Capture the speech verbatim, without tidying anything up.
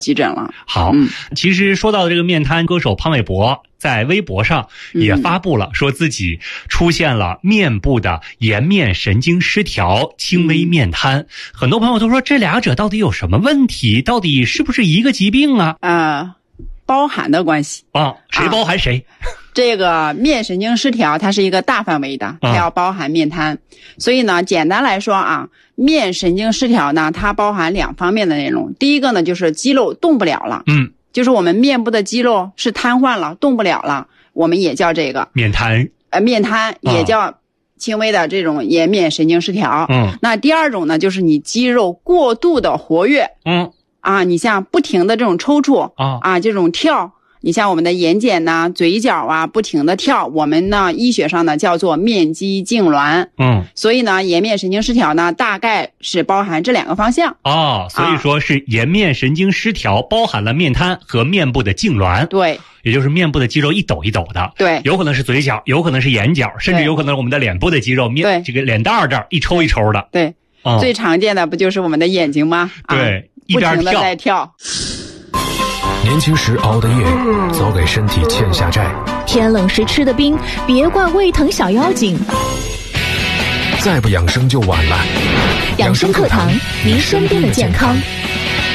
急诊了。 好， 嗯、 其实说到这个面瘫，歌手潘玮柏在微博上也发布了，说自己出现了面部的颜面神经失调、轻微面瘫。嗯、很多朋友都说这俩者到底有什么问题？到底是不是一个疾病啊？ 呃，包含的关系啊，谁包含谁？啊、 这个面神经失调它是一个大范围的，它要包含面瘫。啊、所以呢，简单来说啊，面神经失调呢，它包含两方面的内容。第一个呢，就是肌肉动不了了。 嗯。 就是我们面部的肌肉是瘫痪了，动不了了，我们也叫这个面瘫。 呃，面瘫也叫轻微的这种颜面神经失调。 嗯。 那第二种呢，就是你肌肉过度的活跃。 嗯。 啊，你像不停的这种抽搐。 啊。 啊，这种跳。你像我们的眼睑呐、嘴角啊，不停的跳，我们呢医学上呢叫做面肌痉挛。 嗯， 所以呢，颜面神经失调呢，大概是包含这两个方向。 哦，所以说是颜面神经失调，包含了面瘫和面部的痉挛。 对， 也就是面部的肌肉一抖一抖的。 对， 有可能是嘴角，有可能是眼角，甚至有可能是我们的脸部的肌肉，面这个脸蛋这儿一抽一抽的。 对， 嗯、 最常见的不就是我们的眼睛吗？ 对， 啊、 一边跳， 不停的在跳。 年轻时熬的夜，早给身体欠下债。 天冷时吃的冰，别怪胃疼小妖精。 再不养生就晚了。 养生课堂，您身边的健康。